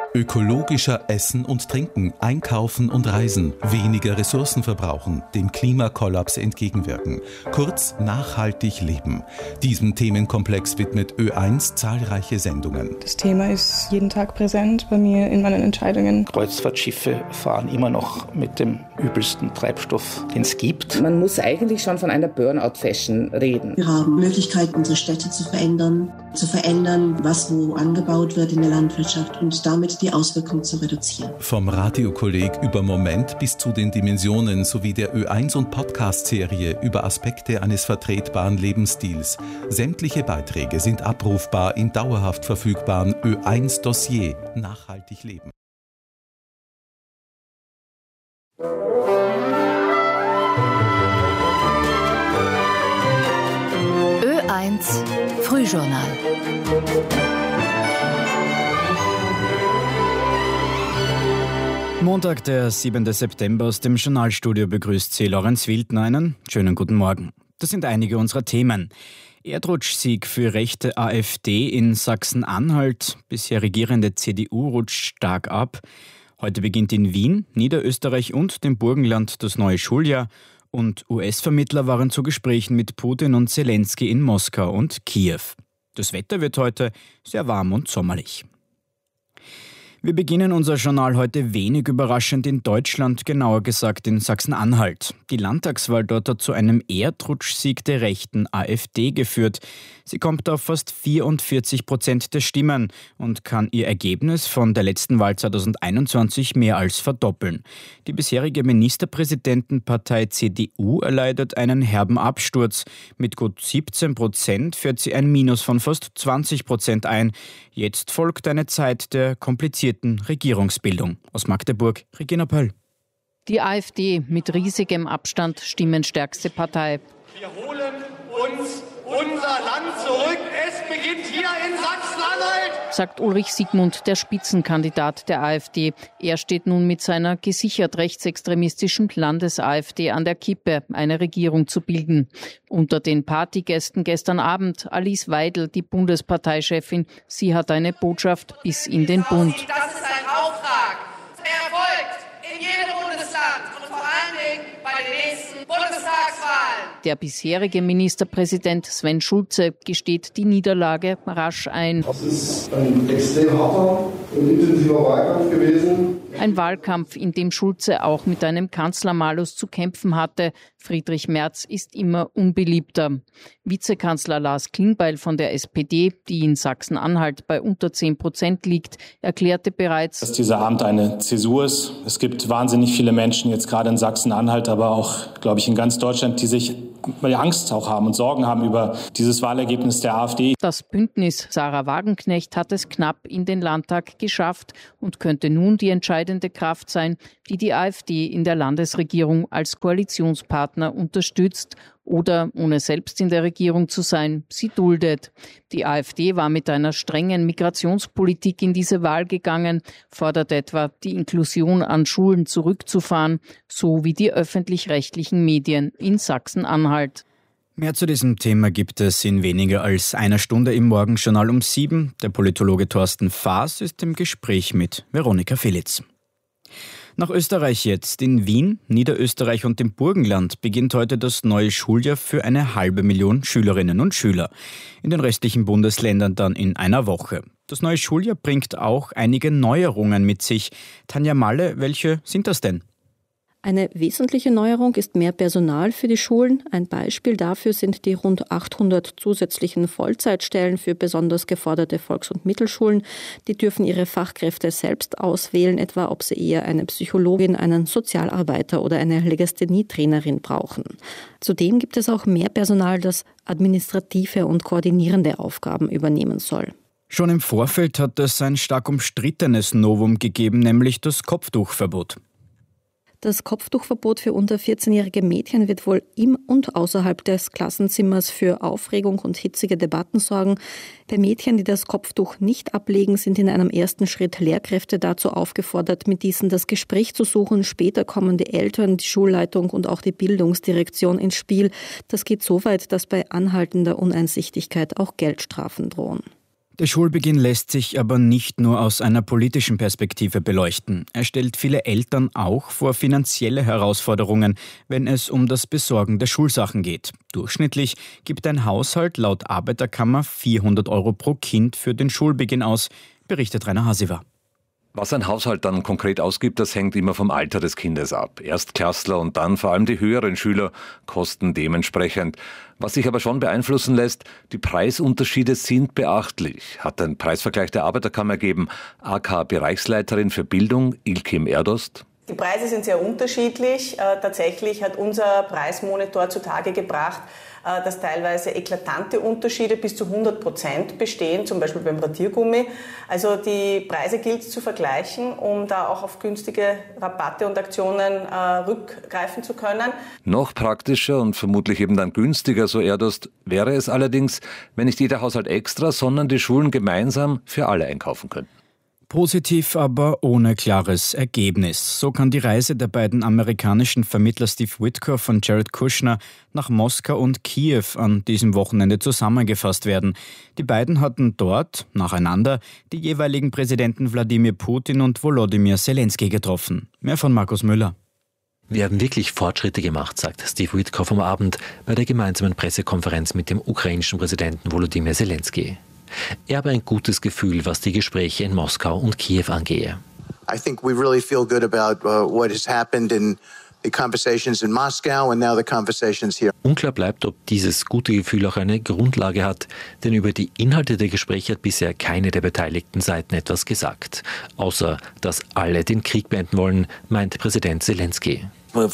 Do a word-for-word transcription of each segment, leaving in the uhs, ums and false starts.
Ökologischer essen und trinken, einkaufen und reisen, weniger Ressourcen verbrauchen, dem Klimakollaps entgegenwirken. Kurz, nachhaltig leben. Diesem Themenkomplex widmet Ö eins zahlreiche Sendungen. Das Thema ist jeden Tag präsent bei mir in meinen Entscheidungen. Kreuzfahrtschiffe fahren immer noch mit dem übelsten Treibstoff, den es gibt. Man muss eigentlich schon von einer Burnout-Fashion reden. Wir haben Möglichkeit, unsere Städte zu verändern, zu verändern, was wo angebaut wird in der Landwirtschaft und damit die Auswirkungen zu reduzieren. Vom Radiokolleg über Moment bis zu den Dimensionen sowie der Ö eins und Podcast-Serie über Aspekte eines vertretbaren Lebensstils. Sämtliche Beiträge sind abrufbar im dauerhaft verfügbaren Ö eins Dossier Nachhaltig leben. Ö eins Frühjournal. Montag, der siebente September, aus dem Journalstudio begrüßt Sie Lorenz Wildner. Einen schönen guten Morgen. Das sind einige unserer Themen. Erdrutschsieg für rechte AfD in Sachsen-Anhalt. Bisher regierende C D U rutscht stark ab. Heute beginnt in Wien, Niederösterreich und dem Burgenland das neue Schuljahr. Und U S-Vermittler waren zu Gesprächen mit Putin und Zelensky in Moskau und Kiew. Das Wetter wird heute sehr warm und sommerlich. Wir beginnen unser Journal heute wenig überraschend in Deutschland, genauer gesagt in Sachsen-Anhalt. Die Landtagswahl dort hat zu einem Erdrutschsieg der rechten AfD geführt. Sie kommt auf fast vierundvierzig Prozent der Stimmen und kann ihr Ergebnis von der letzten Wahl zweitausendeinundzwanzig mehr als verdoppeln. Die bisherige Ministerpräsidentenpartei C D U erleidet einen herben Absturz. Mit gut siebzehn Prozent fährt sie ein Minus von fast zwanzig Prozent ein. Jetzt folgt eine Zeit der komplizierten Regierungsbildung. Aus Magdeburg, Regina Pöll. Die AfD mit riesigem Abstand stimmenstärkste Partei. Wir holen uns unser Land zurück. Es beginnt hier in Sachsen-Anhalt, sagt Ulrich Siegmund, der Spitzenkandidat der AfD. Er steht nun mit seiner gesichert rechtsextremistischen Landes-AfD an der Kippe, eine Regierung zu bilden. Unter den Partygästen gestern Abend Alice Weidel, die Bundesparteichefin. Sie hat eine Botschaft bis in den Bund. Das ist ein Auftrag, der erfolgt in jedem Bundesland und vor allen Dingen bei den nächsten Bundestagswahlen. Der bisherige Ministerpräsident Sven Schulze gesteht die Niederlage rasch ein. Das ist ein extrem harter und intensiver Wahlkampf gewesen. Ein Wahlkampf, in dem Schulze auch mit einem Kanzlermalus zu kämpfen hatte. Friedrich Merz ist immer unbeliebter. Vizekanzler Lars Klingbeil von der S P D, die in Sachsen-Anhalt bei unter zehn Prozent liegt, erklärte bereits, dass dieser Abend eine Zäsur ist. Es gibt wahnsinnig viele Menschen, jetzt gerade in Sachsen-Anhalt, aber auch, glaube ich, in ganz Deutschland, die sich weil Angst auch haben und Sorgen haben über dieses Wahlergebnis der AfD. Das Bündnis Sarah Wagenknecht hat es knapp in den Landtag geschafft und könnte nun die entscheidende Kraft sein, die die AfD in der Landesregierung als Koalitionspartner unterstützt oder, ohne selbst in der Regierung zu sein, sie duldet. Die AfD war mit einer strengen Migrationspolitik in diese Wahl gegangen, fordert etwa, die Inklusion an Schulen zurückzufahren, so wie die öffentlich-rechtlichen Medien in Sachsen-Anhalt. Mehr zu diesem Thema gibt es in weniger als einer Stunde im Morgenjournal um sieben. Der Politologe Thorsten Faas ist im Gespräch mit Veronika Felitz. Nach Österreich jetzt. In Wien, Niederösterreich und dem Burgenland beginnt heute das neue Schuljahr für eine halbe Million Schülerinnen und Schüler. In den restlichen Bundesländern dann in einer Woche. Das neue Schuljahr bringt auch einige Neuerungen mit sich. Tanja Malle, welche sind das denn? Eine wesentliche Neuerung ist mehr Personal für die Schulen. Ein Beispiel dafür sind die rund achthundert zusätzlichen Vollzeitstellen für besonders geforderte Volks- und Mittelschulen. Die dürfen ihre Fachkräfte selbst auswählen, etwa ob sie eher eine Psychologin, einen Sozialarbeiter oder eine Legasthenie-Trainerin brauchen. Zudem gibt es auch mehr Personal, das administrative und koordinierende Aufgaben übernehmen soll. Schon im Vorfeld hat es ein stark umstrittenes Novum gegeben, nämlich das Kopftuchverbot. Das Kopftuchverbot für unter vierzehnjährige Mädchen wird wohl im und außerhalb des Klassenzimmers für Aufregung und hitzige Debatten sorgen. Bei Mädchen, die das Kopftuch nicht ablegen, sind in einem ersten Schritt Lehrkräfte dazu aufgefordert, mit diesen das Gespräch zu suchen. Später kommen die Eltern, die Schulleitung und auch die Bildungsdirektion ins Spiel. Das geht so weit, dass bei anhaltender Uneinsichtigkeit auch Geldstrafen drohen. Der Schulbeginn lässt sich aber nicht nur aus einer politischen Perspektive beleuchten. Er stellt viele Eltern auch vor finanzielle Herausforderungen, wenn es um das Besorgen der Schulsachen geht. Durchschnittlich gibt ein Haushalt laut Arbeiterkammer vierhundert Euro pro Kind für den Schulbeginn aus, berichtet Rainer Hasiver. Was ein Haushalt dann konkret ausgibt, das hängt immer vom Alter des Kindes ab. Erstklässler und dann vor allem die höheren Schüler kosten dementsprechend. Was sich aber schon beeinflussen lässt, die Preisunterschiede sind beachtlich, hat ein Preisvergleich der Arbeiterkammer ergeben. A K-Bereichsleiterin für Bildung, Ilkim Erdost. Die Preise sind sehr unterschiedlich. Äh, tatsächlich hat unser Preismonitor zutage gebracht, äh, dass teilweise eklatante Unterschiede bis zu hundert Prozent bestehen, zum Beispiel beim Radiergummi. Also die Preise gilt es zu vergleichen, um da auch auf günstige Rabatte und Aktionen äh, rückgreifen zu können. Noch praktischer und vermutlich eben dann günstiger, so Erdost, wäre es allerdings, wenn nicht jeder Haushalt extra, sondern die Schulen gemeinsam für alle einkaufen könnten. Positiv, aber ohne klares Ergebnis. So kann die Reise der beiden amerikanischen Vermittler Steve Witkoff und Jared Kushner nach Moskau und Kiew an diesem Wochenende zusammengefasst werden. Die beiden hatten dort, nacheinander, die jeweiligen Präsidenten Wladimir Putin und Volodymyr Zelensky getroffen. Mehr von Markus Müller. Wir haben wirklich Fortschritte gemacht, sagt Steve Witkoff am Abend bei der gemeinsamen Pressekonferenz mit dem ukrainischen Präsidenten Volodymyr Zelensky. Er habe ein gutes Gefühl, was die Gespräche in Moskau und Kiew angehe. I think we really feel good about uh, what has happened in the conversations in Moscow and now the conversations here. Unklar bleibt, ob dieses gute Gefühl auch eine Grundlage hat, denn über die Inhalte der Gespräche hat bisher keine der beteiligten Seiten etwas gesagt. Außer, dass alle den Krieg beenden wollen, meint Präsident Zelensky. Und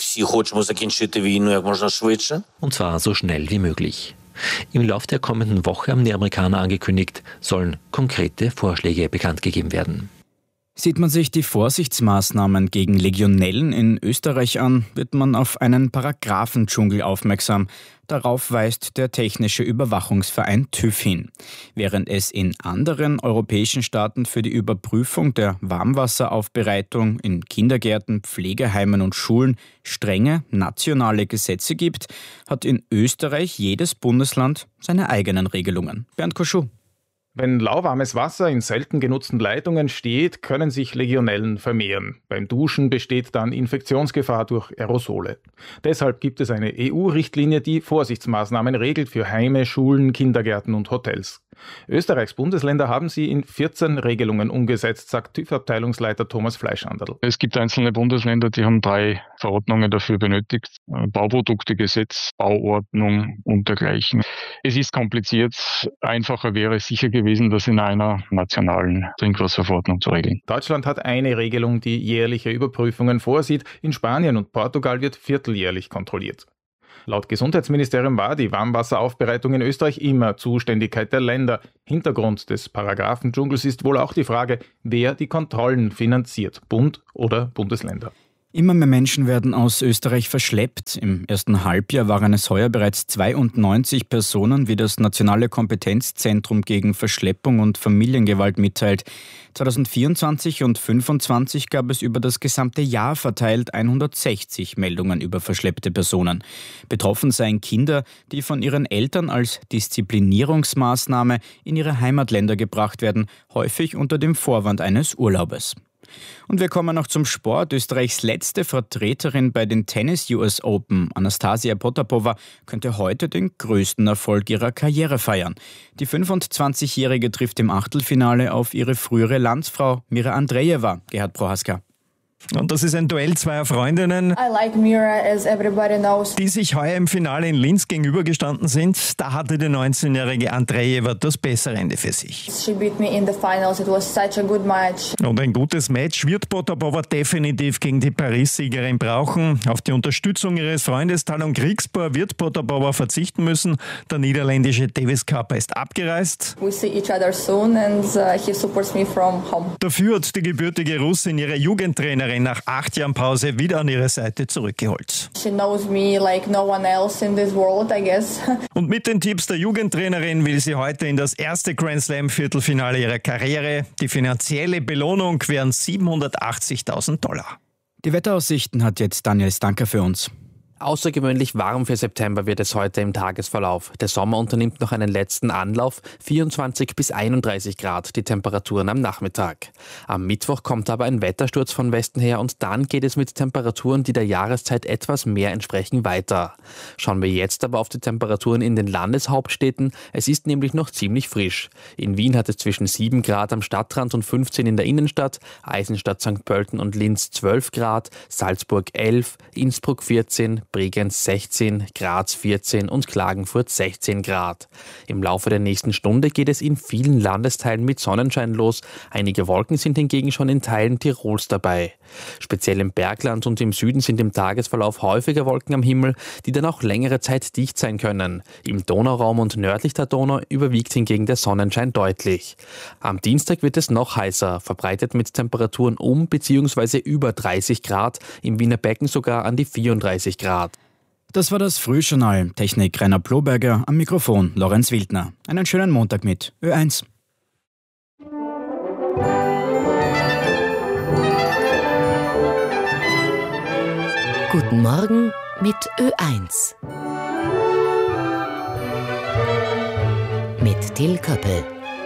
zwar so schnell wie möglich. Im Laufe der kommenden Woche haben die Amerikaner angekündigt, sollen konkrete Vorschläge bekannt gegeben werden. Sieht man sich die Vorsichtsmaßnahmen gegen Legionellen in Österreich an, wird man auf einen Paragraphendschungel aufmerksam. Darauf weist der Technische Überwachungsverein TÜV hin. Während es in anderen europäischen Staaten für die Überprüfung der Warmwasseraufbereitung in Kindergärten, Pflegeheimen und Schulen strenge nationale Gesetze gibt, hat in Österreich jedes Bundesland seine eigenen Regelungen. Bernd Koschuh. Wenn lauwarmes Wasser in selten genutzten Leitungen steht, können sich Legionellen vermehren. Beim Duschen besteht dann Infektionsgefahr durch Aerosole. Deshalb gibt es eine E U-Richtlinie, die Vorsichtsmaßnahmen regelt für Heime, Schulen, Kindergärten und Hotels. Österreichs Bundesländer haben sie in vierzehn Regelungen umgesetzt, sagt TÜV-Abteilungsleiter Thomas Fleischhandl. Es gibt einzelne Bundesländer, die haben drei Verordnungen dafür benötigt. Bauproduktegesetz, Bauordnung und dergleichen. Es ist kompliziert. Einfacher wäre es sicher gewesen, das in einer nationalen Trinkwasserverordnung zu regeln. Deutschland hat eine Regelung, die jährliche Überprüfungen vorsieht. In Spanien und Portugal wird vierteljährlich kontrolliert. Laut Gesundheitsministerium war die Warmwasseraufbereitung in Österreich immer Zuständigkeit der Länder. Hintergrund des Paragraphendschungels ist wohl auch die Frage, wer die Kontrollen finanziert, Bund oder Bundesländer. Immer mehr Menschen werden aus Österreich verschleppt. Im ersten Halbjahr waren es heuer bereits zweiundneunzig Personen, wie das Nationale Kompetenzzentrum gegen Verschleppung und Familiengewalt mitteilt. zweitausendvierundzwanzig und zweitausendfünfundzwanzig gab es über das gesamte Jahr verteilt hundertsechzig Meldungen über verschleppte Personen. Betroffen seien Kinder, die von ihren Eltern als Disziplinierungsmaßnahme in ihre Heimatländer gebracht werden, häufig unter dem Vorwand eines Urlaubes. Und wir kommen noch zum Sport. Österreichs letzte Vertreterin bei den Tennis-U S Open, Anastasia Potapova, könnte heute den größten Erfolg ihrer Karriere feiern. Die fünfundzwanzigjährige trifft im Achtelfinale auf ihre frühere Landsfrau Mira Andreeva. Gerhard Prohaska. Und das ist ein Duell zweier Freundinnen, I like Mira, as everybody knows. die sich heuer im Finale in Linz gegenübergestanden sind. Da hatte die neunzehnjährige Andreeva das bessere Ende für sich. She beat me in the finals. It was such a good match. Und ein gutes Match wird Potapova definitiv gegen die Paris-Siegerin brauchen. Auf die Unterstützung ihres Freundes Talon Griekspoor wird Potapova verzichten müssen. Der niederländische Davis Cup ist abgereist. We see each other soon and uh, he supports me from home. Dafür hat die gebürtige Russin ihre Jugendtrainerin nach acht Jahren Pause wieder an ihre Seite zurückgeholt. She knows me like no one else in this world, I guess. Und mit den Tipps der Jugendtrainerin will sie heute in das erste Grand Slam Viertelfinale ihrer Karriere. Die finanzielle Belohnung wären siebenhundertachtzigtausend Dollar. Die Wetteraussichten hat jetzt Daniel Stanker für uns. Außergewöhnlich warm für September wird es heute im Tagesverlauf. Der Sommer unternimmt noch einen letzten Anlauf, vierundzwanzig bis einunddreißig Grad die Temperaturen am Nachmittag. Am Mittwoch kommt aber ein Wettersturz von Westen her und dann geht es mit Temperaturen, die der Jahreszeit etwas mehr entsprechen, weiter. Schauen wir jetzt aber auf die Temperaturen in den Landeshauptstädten. Es ist nämlich noch ziemlich frisch. In Wien hat es zwischen sieben Grad am Stadtrand und fünfzehn in der Innenstadt, Eisenstadt, Sankt Pölten und Linz zwölf Grad, Salzburg elf, Innsbruck vierzehn, Bregenz sechzehn, Graz vierzehn und Klagenfurt sechzehn Grad. Im Laufe der nächsten Stunde geht es in vielen Landesteilen mit Sonnenschein los. Einige Wolken sind hingegen schon in Teilen Tirols dabei. Speziell im Bergland und im Süden sind im Tagesverlauf häufiger Wolken am Himmel, die dann auch längere Zeit dicht sein können. Im Donauraum und nördlich der Donau überwiegt hingegen der Sonnenschein deutlich. Am Dienstag wird es noch heißer, verbreitet mit Temperaturen um bzw. über dreißig Grad, im Wiener Becken sogar an die vierunddreißig Grad. Das war das Frühjournal. Technik Rainer Ploberger, am Mikrofon Lorenz Wildner. Einen schönen Montag mit Ö eins. Guten Morgen mit Ö eins. Mit Till Köppel.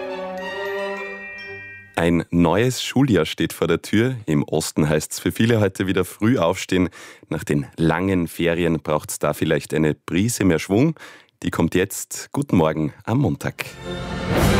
Ein neues Schuljahr steht vor der Tür. Im Osten heißt es für viele heute wieder früh aufstehen. Nach den langen Ferien braucht es da vielleicht eine Prise mehr Schwung. Die kommt jetzt. Guten Morgen am Montag.